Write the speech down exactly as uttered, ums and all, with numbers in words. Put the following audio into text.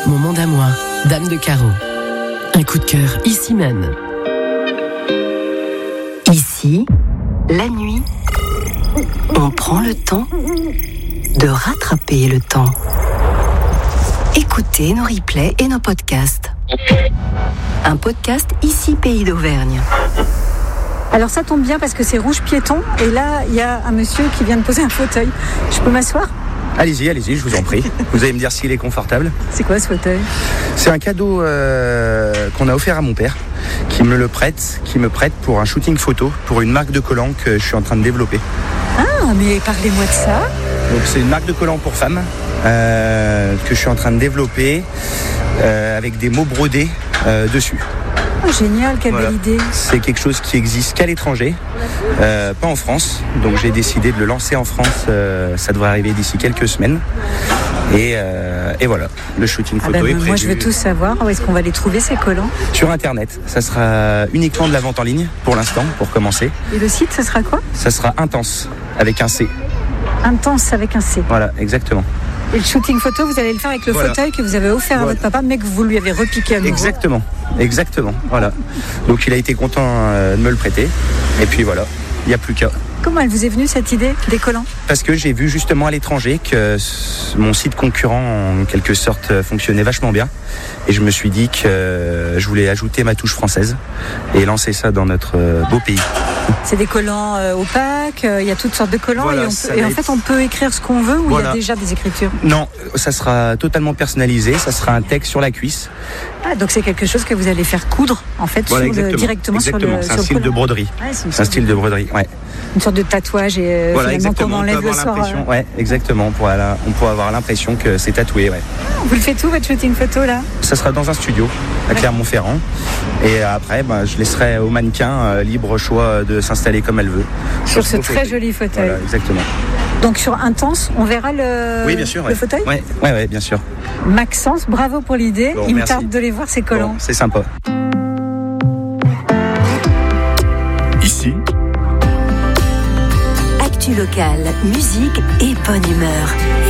Mon monde à moi, Dame de Carreau. Un coup de cœur ici même. Ici, la nuit, on prend le temps de rattraper le temps. Écoutez nos replays et nos podcasts. Un podcast ici Pays d'Auvergne. Alors ça tombe bien parce que c'est rouge piéton et là il y a un monsieur qui vient de poser un fauteuil. Je peux m'asseoir ? Allez-y, allez-y, je vous en prie. Vous allez me dire s'il est confortable. C'est quoi ce fauteuil ? C'est un cadeau euh, qu'on a offert à mon père, qui me le prête, qui me prête pour un shooting photo, pour une marque de collants que je suis en train de développer. Ah, mais parlez-moi de ça. Donc c'est une marque de collants pour femmes euh, que je suis en train de développer euh, avec des mots brodés euh, dessus. Oh, génial, quelle Voilà. belle idée. C'est quelque chose qui existe qu'à l'étranger, euh, pas en France. Donc j'ai décidé de le lancer en France. Euh, ça devrait arriver d'ici quelques semaines. Et, euh, et voilà, le shooting Ah photo ben, est prévu. moi je veux tout savoir. Où est-ce qu'on va les trouver ces collants ? Sur Internet. Ça sera uniquement de la vente en ligne pour l'instant, pour commencer. Et le site, ça sera quoi ? Ça sera Intense avec un C. Intense avec un C. Voilà, exactement. Et le shooting photo, vous allez le faire avec le Voilà. fauteuil que vous avez offert Voilà. à votre papa, mais que vous lui avez repiqué à nouveau. Exactement, exactement. Voilà. Donc il a été content euh, de me le prêter. Et puis voilà, il n'y a plus qu'à. Comment elle vous est venue cette idée des collants ? Parce que j'ai vu justement à l'étranger que mon site concurrent, en quelque sorte, fonctionnait vachement bien. Et je me suis dit que euh, je voulais ajouter ma touche française et lancer ça dans notre euh, beau pays. C'est des collants euh, opaques, euh, il y a toutes sortes de collants Voilà, et, on ça peut- et va en être- fait on peut écrire ce qu'on veut ou il y Voilà. a déjà des écritures ? Non, ça sera totalement personnalisé. Ça sera un texte sur la cuisse. Ah, donc c'est quelque chose que vous allez faire coudre en fait Voilà, sur le- exactement. directement Exactement. sur le C'est sur un le style de collant. broderie. Ouais, c'est une, C'est un sorte style de broderie, ouais. de, une sorte de tatouage et euh, Voilà, finalement exactement. qu'on On peut enlève le avoir soir. l'impression, euh. ouais, exactement. On pourra, la- on pourra avoir l'impression que c'est tatoué, ouais. Vous le faites où votre shooting photo là ? Ça sera dans un studio à Clermont-Ferrand. Et après, bah, je laisserai au mannequin euh, libre choix de s'installer comme elle veut. Sur ce beau très fauteuil. joli fauteuil. Voilà, exactement. Donc sur Intense, on verra le, Oui, bien sûr. le ouais. fauteuil ? Ouais, ouais, ouais, bien sûr. Maxence, bravo pour l'idée. Bon, Il me merci. tarde de les voir ces collants. Bon, c'est sympa. Actu locale, musique et bonne humeur.